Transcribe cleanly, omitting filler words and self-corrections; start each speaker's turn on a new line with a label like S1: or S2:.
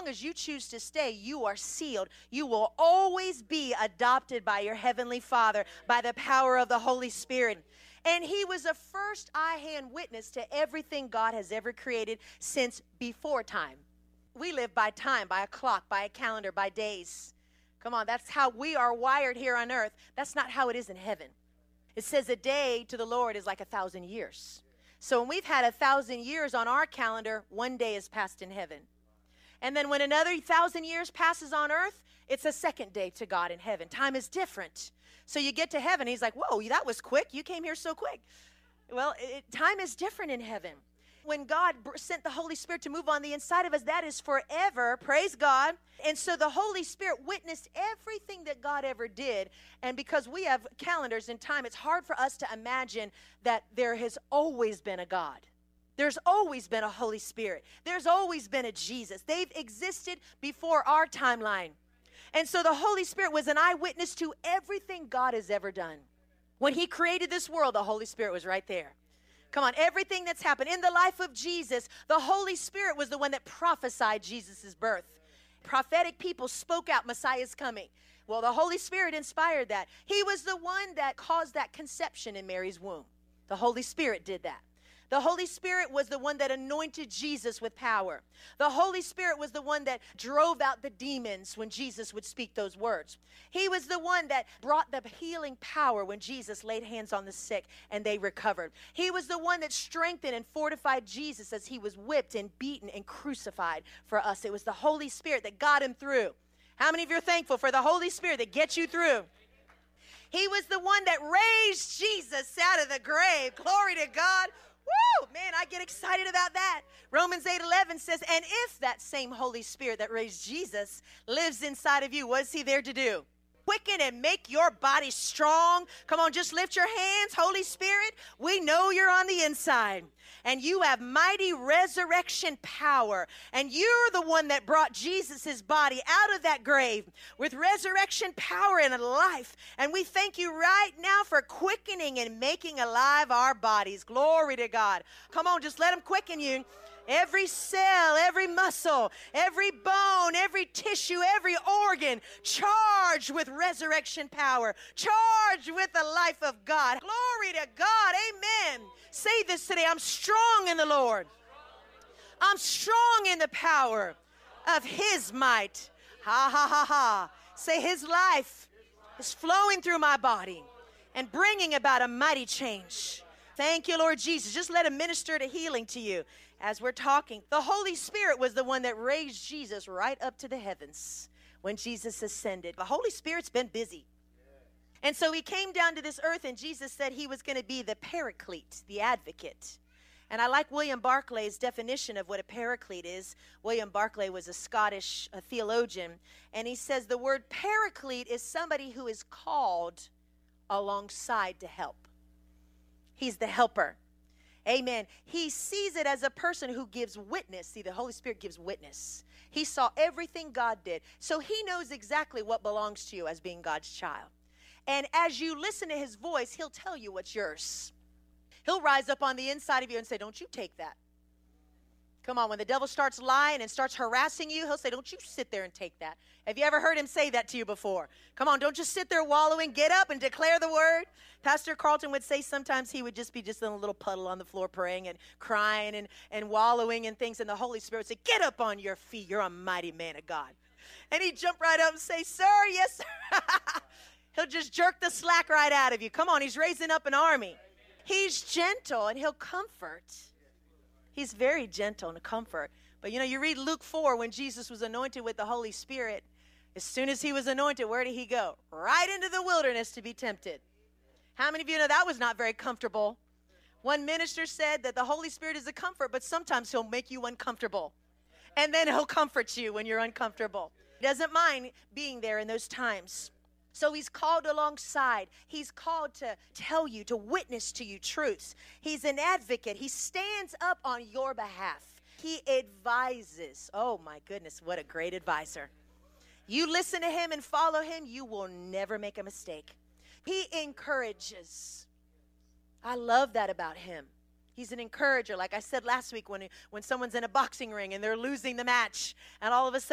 S1: long as you choose to stay, you are sealed. You will always be adopted by your Heavenly Father by the power of the Holy Spirit. And he was a first eye-hand witness to everything God has ever created since before time. We live by time, by a clock, by a calendar, by days. Come on, that's how we are wired here on earth. That's not how it is in heaven. It says a day to the Lord is like 1,000 years. So when we've had 1,000 years on our calendar, one day is passed in heaven. And then when another 1,000 years passes on earth, it's a second day to God in heaven. Time is different. So you get to heaven, he's like, whoa, that was quick. You came here so quick. Well, time is different in heaven. When God sent the Holy Spirit to move on the inside of us, that is forever. Praise God. And so the Holy Spirit witnessed everything that God ever did. And because we have calendars and time, it's hard for us to imagine that there has always been a God. There's always been a Holy Spirit. There's always been a Jesus. They've existed before our timeline. And so the Holy Spirit was an eyewitness to everything God has ever done. When he created this world, the Holy Spirit was right there. Come on, everything that's happened in the life of Jesus, the Holy Spirit was the one that prophesied Jesus' birth. Prophetic people spoke out Messiah's coming. Well, the Holy Spirit inspired that. He was the one that caused that conception in Mary's womb. The Holy Spirit did that. The Holy Spirit was the one that anointed Jesus with power. The Holy Spirit was the one that drove out the demons when Jesus would speak those words. He was the one that brought the healing power when Jesus laid hands on the sick and they recovered. He was the one that strengthened and fortified Jesus as he was whipped and beaten and crucified for us. It was the Holy Spirit that got him through. How many of you are thankful for the Holy Spirit that gets you through? He was the one that raised Jesus out of the grave. Glory to God. Woo! Man, I get excited about that. Romans 8:11 says, and if that same Holy Spirit that raised Jesus lives inside of you, what is he there to do? Quicken and make your body strong. Come on, just lift your hands. Holy Spirit, we know you're on the inside. And you have mighty resurrection power. And you're the one that brought Jesus' body out of that grave with resurrection power and life. And we thank you right now for quickening and making alive our bodies. Glory to God. Come on, just let him quicken you. Every cell, every muscle, every bone, every tissue, every organ charged with resurrection power, charged with the life of God. Glory to God. Amen. Say this today. I'm strong in the Lord. I'm strong in the power of his might. Ha, ha, ha, ha. Say his life is flowing through my body and bringing about a mighty change. Thank you, Lord Jesus. Just let him minister to healing to you. As we're talking, the Holy Spirit was the one that raised Jesus right up to the heavens when Jesus ascended. The Holy Spirit's been busy. And so he came down to this earth, and Jesus said he was going to be the paraclete, the advocate. And I like William Barclay's definition of what a paraclete is. William Barclay was a Scottish theologian, and he says the word paraclete is somebody who is called alongside to help. He's the helper. Amen. He sees it as a person who gives witness. See, the Holy Spirit gives witness. He saw everything God did. So he knows exactly what belongs to you as being God's child. And as you listen to his voice, he'll tell you what's yours. He'll rise up on the inside of you and say, don't you take that. Come on, when the devil starts lying and starts harassing you, he'll say, don't you sit there and take that. Have you ever heard him say that to you before? Come on, don't just sit there wallowing. Get up and declare the word. Pastor Carlton would say sometimes he would just be in a little puddle on the floor praying and crying and wallowing and things. And the Holy Spirit would say, get up on your feet. You're a mighty man of God. And he'd jump right up and say, sir, yes, sir. He'll just jerk the slack right out of you. Come on, he's raising up an army. He's gentle and he'll comfort. He's very gentle and comfort. But you read Luke 4 when Jesus was anointed with the Holy Spirit. As soon as he was anointed, where did he go? Right into the wilderness to be tempted. How many of you know that was not very comfortable? One minister said that the Holy Spirit is a comfort, but sometimes he'll make you uncomfortable. And then he'll comfort you when you're uncomfortable. He doesn't mind being there in those times. So he's called alongside. He's called to tell you, to witness to you truths. He's an advocate. He stands up on your behalf. He advises. Oh my goodness, what a great advisor. You listen to him and follow him, you will never make a mistake. He encourages. I love that about him. He's an encourager. Like I said last week when someone's in a boxing ring and they're losing the match and all of a sudden